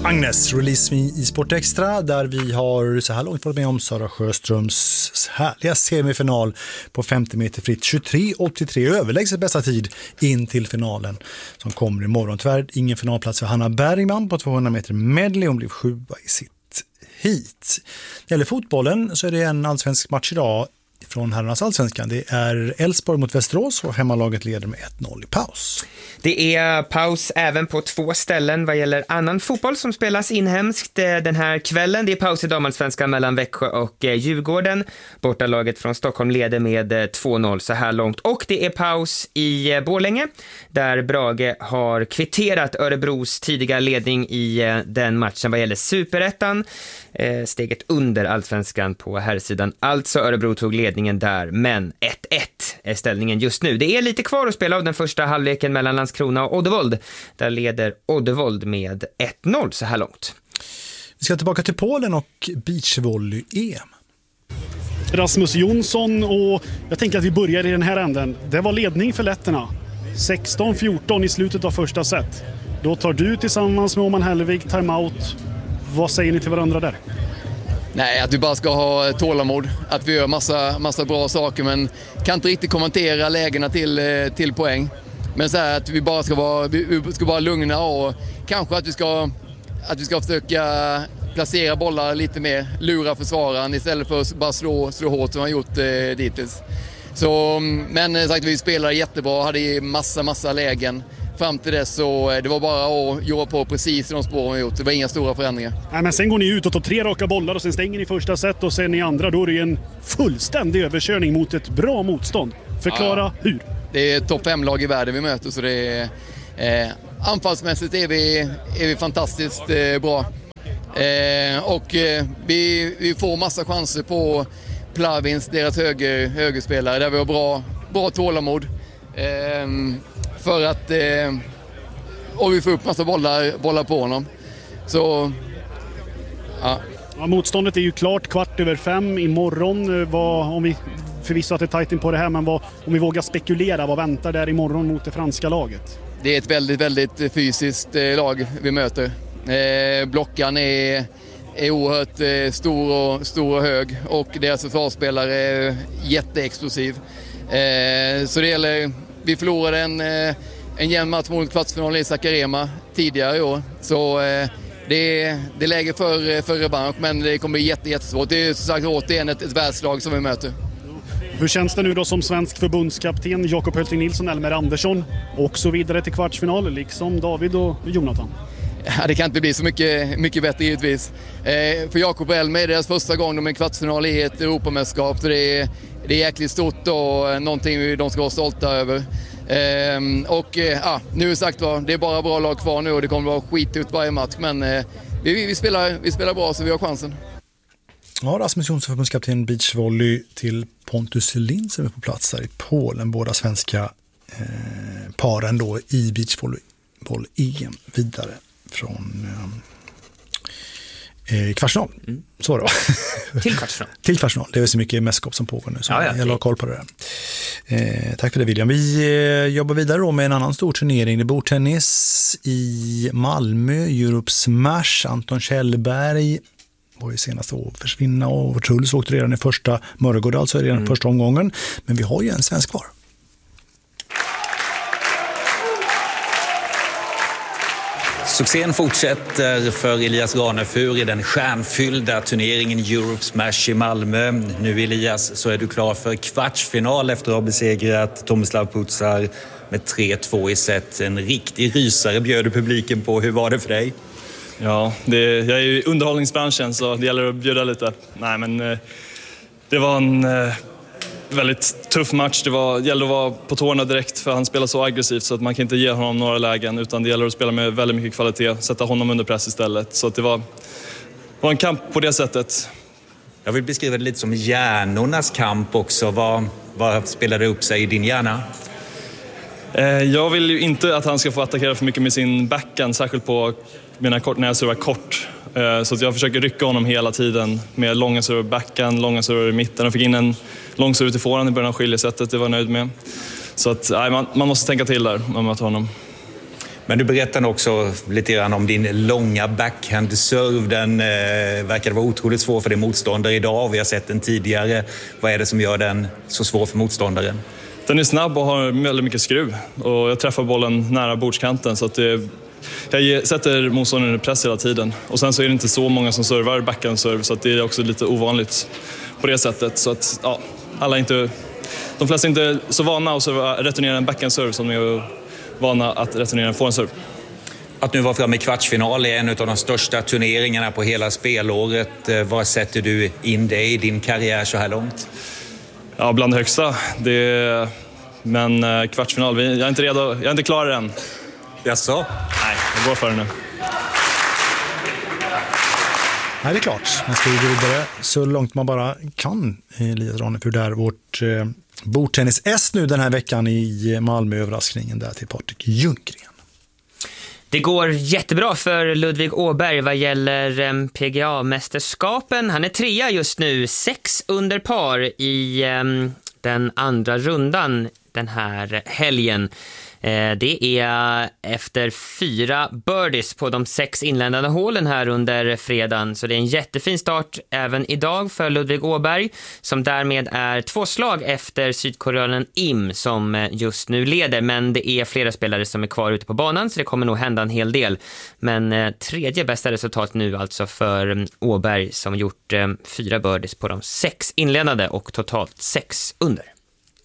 Agnes, Release Me i Sport Extra, där vi har så här långt varit med om Sara Sjöströms härliga semifinal på 50 meter fritt. 23,83 överlägset bästa tid in till finalen som kommer imorgon. Tyvärr ingen finalplats för Hanna Bergman på 200 meter medley. Hon blev 7 i sitt hit. När det gäller fotbollen så är det en allsvensk match idag från herrarnas allsvenskan. Det är Elfsborg mot Västerås och hemmalaget leder med 1-0 i paus. Det är paus även på 2 ställen vad gäller annan fotboll som spelas inhemskt den här kvällen. Det är paus i damallsvenskan mellan Växjö och Djurgården. Bortalaget från Stockholm leder med 2-0 så här långt. Och det är paus i Borlänge där Brage har kvitterat Örebros tidiga ledning i den matchen vad gäller Superettan. Steget under allsvenskan på herrsidan. Alltså Örebro tog ledningen där, men 1-1 är ställningen just nu. Det är lite kvar att spela av den första halvleken mellan Landskrona och Oddevold. Där leder Oddevold med 1-0 så här långt. Vi ska tillbaka till Polen och beachvolley-EM. Rasmus Jonsson, och jag tänker att vi börjar i den här änden. Det var ledning för letterna. 16-14 i slutet av första set. Då tar du tillsammans med Oman Hellevig timeout. Vad säger ni till varandra där? Nej, att vi bara ska ha tålamod. Att vi gör massa bra saker, men kan inte riktigt kommentera lägena till poäng. Men så här att vi bara ska vara lugna och kanske att vi ska försöka placera bollar lite mer, lura försvararen istället för att bara slå hårt som man gjort dittills. Så, men sagt, vi spelade jättebra, hade massa lägen. Fram till dess så det var bara att jobba på precis de spår vi gjort. Det var inga stora förändringar. Nej, men sen går ni ut och tar 3 raka bollar och sen stänger ni första set och sen i andra då är det en fullständig överkörning mot ett bra motstånd. Förklara hur. Det är topp 5-lag i världen vi möter, så det är anfallsmässigt är vi fantastiskt bra. Och vi får massa chanser på Plavins, deras högerspelare, där vi har bra tålamod. För att och vi får upp massa bollar på honom. Så ja. Ja, motståndet är ju klart 4:15 imorgon. Om vi förvisso att det är tajt in på det här, men om vi vågar spekulera, vad väntar där imorgon mot det franska laget? Det är ett väldigt, väldigt fysiskt lag vi möter. Blockan är oerhört stor och hög, och deras försvarsspelare är jätteexplosiv. Så det gäller, vi förlorade en jämn match mot kvartsfinalen i Sakarema tidigare i år. Så det är läge för revansch, men det kommer bli jättesvårt. Det är som sagt återigen ett världslag som vi möter. Hur känns det nu då som svensk förbundskapten? Jakob Hölting Nilsson, Elmer Andersson och så vidare till kvartsfinal, liksom David och Jonathan? Ja, det kan inte bli så mycket bättre givetvis. För Jakob och Elmer är deras första gång de är kvartsfinal i ett Europamästerskap, så det är jäkligt stort och någonting de ska vara stolta över. Nu sagt det är bara bra lag kvar nu och det kommer att vara skit ut varje match, men vi spelar bra så vi har chansen. Ja, Rasmus Jonsson, förbundskapten beachvolley, till Pontus Lind som är på plats där i Polen. Båda svenska paren då i beachvolley-EM vidare från kvartsfinal. Så var det, va? Till kvartsfinal. Det är så mycket mästerskap som pågår nu, så jag har koll på det där. Tack för det, William. Vi jobbar vidare då med en annan stor turnering. Det är bordtennis i Malmö, Europe Smash. Anton Kjellberg var ju senaste år försvinna, och Truls åkte redan i första Mörgård, alltså redan första omgången. Men vi har ju en svensk kvar. Succén fortsätter för Elias Ranefur i den stjärnfyllda turneringen Europe Smash i Malmö. Nu, Elias, så är du klar för kvartsfinal efter att ha besegrat Tomislav Pucar med 3-2 i set. En riktig rysare bjöd du publiken på. Hur var det för dig? Ja, jag är ju i underhållningsbranschen, så det gäller att bjuda lite. Nej, men det var en väldigt tuff match. Det gällde att vara på tårna direkt, för han spelar så aggressivt så att man kan inte ge honom några lägen, utan det gäller att spela med väldigt mycket kvalitet, sätta honom under press istället. Så att det var en kamp på det sättet. Jag vill beskriva det lite som hjärnornas kamp också. Vad spelade upp sig i din hjärna? Jag vill ju inte att han ska få attackera för mycket med sin backhand, särskilt på när jag servar kort. Så att jag försöker rycka honom hela tiden med långa server backhand, långa server i mitten. Jag fick in en lång server till forehand i början av skiljesättet, det var jag nöjd med. Så att man måste tänka till där om att honom. Men du berättade också lite grann om din långa backhand-serve. Den verkar vara otroligt svår för din motståndare idag. Vi har sett den tidigare. Vad är det som gör den så svår för motståndaren? Den är snabb och har väldigt mycket skruv. Och jag träffar bollen nära bordskanten så att jag sätter motståndaren i press hela tiden. Och sen så är det inte så många som servar backhand-serve så att det är också lite ovanligt på det sättet. Så att ja, de flesta är inte så vana att returnera en backhand-serve som är vana att returnera en forehand-serve. Att nu vara framme i kvartsfinal är en av de största turneringarna på hela spelåret. Vad sätter du in dig i din karriär så här långt? Ja, bland det högsta. Men kvartsfinal, jag är inte redo. Jag är inte klar än. Jaså? Nej, jag går för det nu. Nej, det är klart. Man ska ju gå vidare så långt man bara kan. Elias Ranefur där, vårt bordtennis-S nu den här veckan i Malmö, överraskningen där till Patrik Ljunggren. Det går jättebra för Ludvig Åberg vad gäller PGA-mästerskapen. Han är 3 just nu, 6 under par i den andra rundan den här helgen. Det är efter 4 birdies på de 6 inländande hålen här under fredagen. Så det är en jättefin start även idag för Ludvig Åberg, som därmed är 2 slag efter sydkoreanen Im som just nu leder. Men det är flera spelare som är kvar ute på banan så det kommer nog hända en hel del. Men tredje bästa resultat nu alltså för Åberg som gjort 4 birdies på de 6 inländande och totalt 6 under.